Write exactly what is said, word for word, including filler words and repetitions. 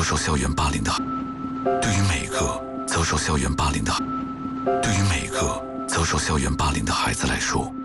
受校园霸凌的，对于每个遭受校园霸凌的，对于每个遭受校园霸凌的孩子来说，